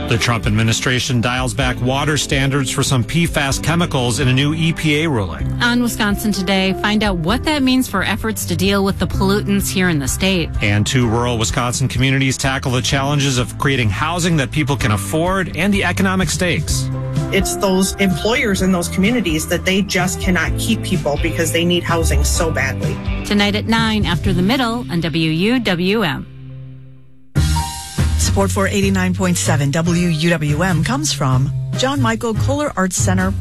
The Trump administration dials back water standards for some PFAS chemicals in a new EPA ruling. On Wisconsin Today, find out what that means for efforts to deal with the pollutants here in the state. And 2 rural Wisconsin communities tackle the challenges of creating housing that people can afford and the economic stakes. It's those employers in those communities that they just cannot keep people because they need housing so badly. Tonight at 9 after the middle on WUWM. Support for 89.7 WUWM comes from John Michael Kohler Arts Center,